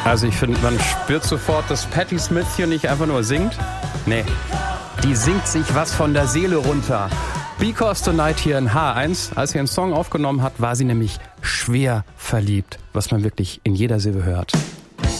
Also ich finde, man spürt sofort, dass Patti Smith hier nicht einfach nur singt. Nee, die singt sich was von der Seele runter. Because Tonight hier in H1. Als sie einen Song aufgenommen hat, war sie nämlich schwer verliebt, was man wirklich in jeder Silbe hört.